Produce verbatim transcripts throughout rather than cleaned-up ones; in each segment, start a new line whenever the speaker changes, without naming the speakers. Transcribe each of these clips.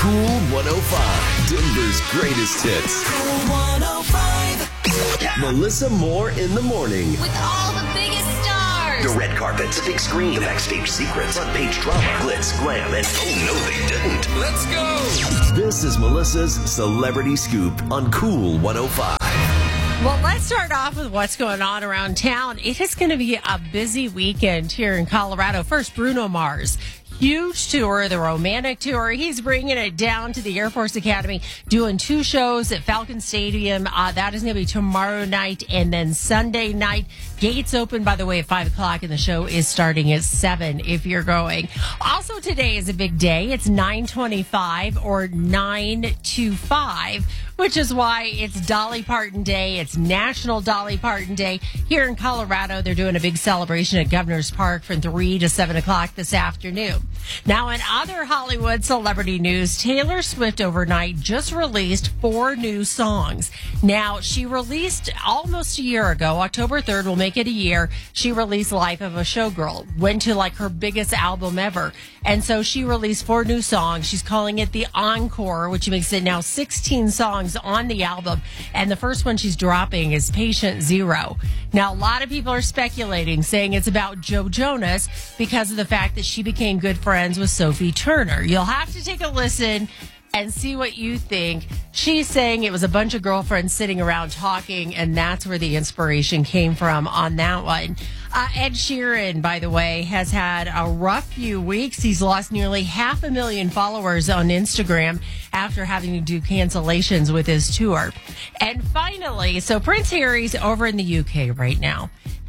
Cool one oh five, Denver's greatest hits.
Cool one oh five.
Melissa Moore in the morning.
With all the biggest stars.
The red carpet, the big screen, the backstage secrets, front page drama, glitz, glam, and oh no they didn't.
Let's go. This is Melissa's Celebrity Scoop on Cool one oh five.
Well, let's start off with what's going on around town. It is going to be a busy weekend here in Colorado. First, Bruno Mars. Huge tour, the Romantic Tour. He's bringing it down to the Air Force Academy, doing two shows at Falcon Stadium. Uh, that is going to be tomorrow night and then Sunday night. Gates open, by the way, at five o'clock, and the show is starting at seven if you're going. Also, today is a big day. It's nine twenty-five or nine twenty-five, which is why it's Dolly Parton Day. It's National Dolly Parton Day. Here in Colorado, they're doing a big celebration at Governor's Park from three to seven o'clock this afternoon. Now, in other Hollywood celebrity news, Taylor Swift overnight just released four new songs. Now, she released almost a year ago, October third will make it a year, she released Life of a Showgirl, went to like her biggest album ever. And so she released four new songs. She's calling it the Encore, which makes it now sixteen songs on the album. And the first one she's dropping is Patient Zero. Now, a lot of people are speculating, saying it's about Joe Jonas because of the fact that she became good friends with Sophie Turner. You'll have to take a listen and see what you think. She's saying it was a bunch of girlfriends sitting around talking, and that's where the inspiration came from on that one. Uh, Ed Sheeran, by the way, has had a rough few weeks. He's lost nearly half a million followers on Instagram after having to do cancellations with his tour. And finally, so Prince Harry's over in the U K right now.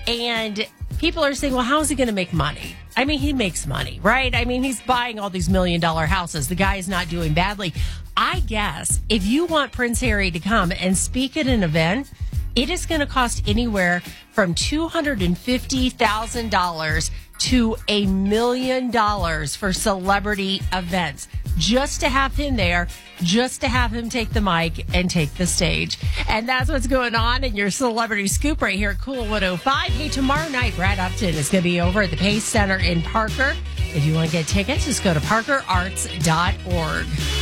And people are saying, well, how is he going to make money? I mean, he makes money, right? I mean, he's buying all these million dollar houses. The guy is not doing badly. I guess if you want Prince Harry to come and speak at an event, it is going to cost anywhere from two hundred fifty thousand dollars to a million dollars for celebrity events. Just to have him there, just to have him take the mic and take the stage. And that's what's going on in your Celebrity Scoop right here at Cool one oh five. Hey, tomorrow night, Brad Upton is going to be over at the Pace Center in Parker. If you want to get tickets, just go to parker arts dot org.